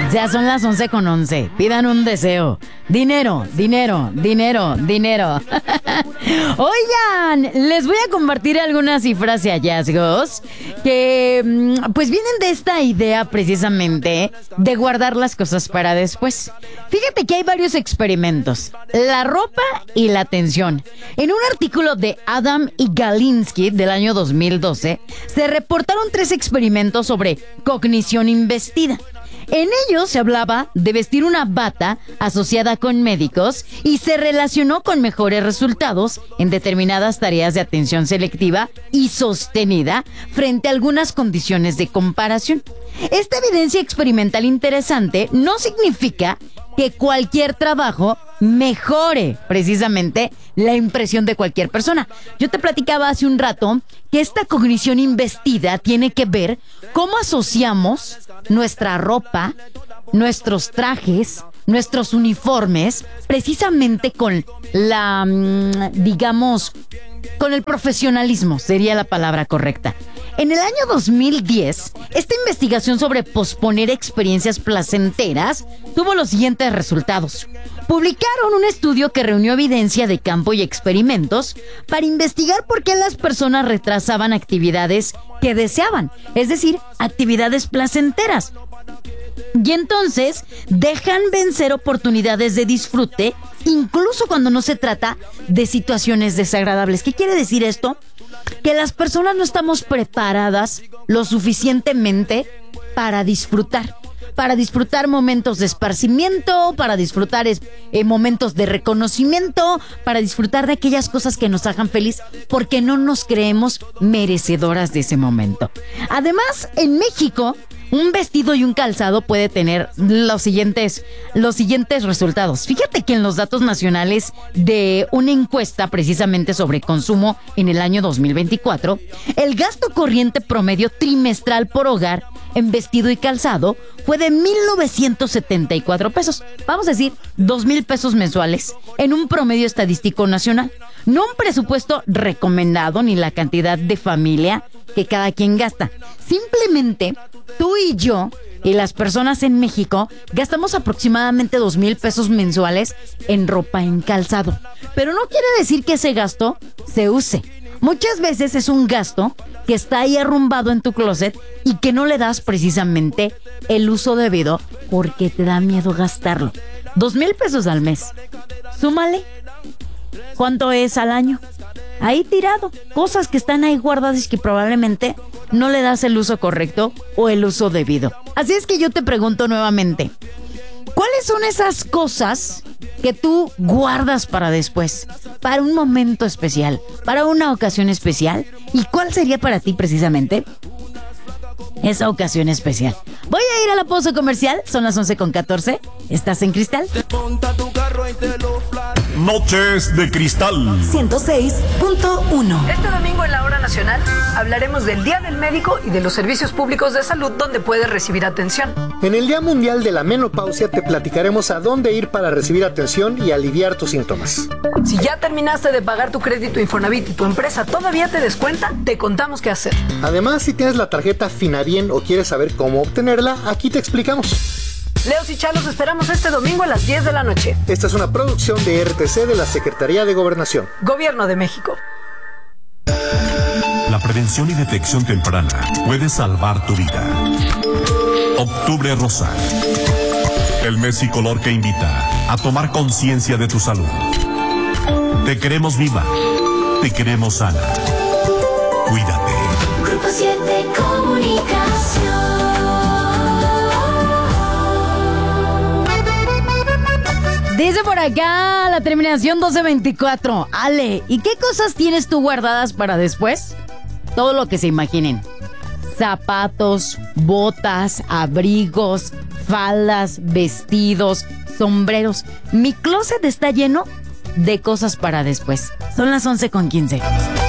Ya son las 11:11. Pidan un deseo. Dinero, dinero, dinero, dinero. Oigan, les voy a compartir algunas cifras y hallazgos que pues vienen de esta idea precisamente de guardar las cosas para después. Fíjate que hay varios experimentos. La ropa y la atención. En un artículo de Adam y Galinsky del año 2012, se reportaron 3 experimentos sobre cognición investida. En ellos se hablaba de vestir una bata asociada con médicos y se relacionó con mejores resultados en determinadas tareas de atención selectiva y sostenida frente a algunas condiciones de comparación. Esta evidencia experimental interesante no significa que cualquier trabajo mejore precisamente la impresión de cualquier persona. Yo te platicaba hace un rato que esta cognición investida tiene que ver cómo asociamos nuestra ropa, nuestros trajes, nuestros uniformes, precisamente con la, digamos, con el profesionalismo, sería la palabra correcta. En el año 2010, esta investigación sobre posponer experiencias placenteras tuvo los siguientes resultados. Publicaron un estudio que reunió evidencia de campo y experimentos para investigar por qué las personas retrasaban actividades que deseaban, es decir, actividades placenteras. Y entonces dejan vencer oportunidades de disfrute, incluso cuando no se trata de situaciones desagradables. ¿Qué quiere decir esto? Que las personas no estamos preparadas lo suficientemente para disfrutar momentos de esparcimiento, para disfrutar momentos de reconocimiento, para disfrutar de aquellas cosas que nos hagan feliz, porque no nos creemos merecedoras de ese momento. Además, en México, un vestido y un calzado puede tener los siguientes resultados. Fíjate que en los datos nacionales de una encuesta precisamente sobre consumo en el año 2024, el gasto corriente promedio trimestral por hogar en vestido y calzado fue de 1,974 pesos. Vamos a decir, 2,000 pesos mensuales en un promedio estadístico nacional. No un presupuesto recomendado ni la cantidad de familia que cada quien gasta. Simplemente tú y yo y las personas en México gastamos aproximadamente 2,000 pesos mensuales en ropa, en calzado. Pero no quiere decir que ese gasto se use. Muchas veces es un gasto que está ahí arrumbado en tu closet y que no le das precisamente el uso debido porque te da miedo gastarlo. 2,000 pesos al mes. Súmale. ¿Cuánto es al año? Ahí tirado. Cosas que están ahí guardadas y que probablemente no le das el uso correcto o el uso debido. Así es que yo te pregunto nuevamente, ¿cuáles son esas cosas que tú guardas para después? Para un momento especial, para una ocasión especial. ¿Y cuál sería para ti precisamente esa ocasión especial? Voy a ir a la pausa comercial, son las 11:14. ¿Estás en Cristal? Noches de Cristal 106.1. Este domingo en la Hora Nacional hablaremos del Día del Médico y de los servicios públicos de salud donde puedes recibir atención. En el Día Mundial de la Menopausia te platicaremos a dónde ir para recibir atención y aliviar tus síntomas. Si ya terminaste de pagar tu crédito Infonavit y tu empresa todavía te descuenta, te contamos qué hacer. Además, si tienes la tarjeta Finabien o quieres saber cómo obtenerla, aquí te explicamos. Leos y Chalos esperamos este domingo a las 10 de la noche. Esta es una producción de RTC de la Secretaría de Gobernación. Gobierno de México. La prevención y detección temprana puede salvar tu vida. Octubre Rosa. El mes y color que invita a tomar conciencia de tu salud. Te queremos viva. Te queremos sana. Cuídate. Grupo 7 Comunicación. Dice por acá la terminación 1224. Ale, ¿y qué cosas tienes tú guardadas para después? Todo lo que se imaginen. Zapatos, botas, abrigos, faldas, vestidos, sombreros. Mi closet está lleno de cosas para después. Son las 11:15.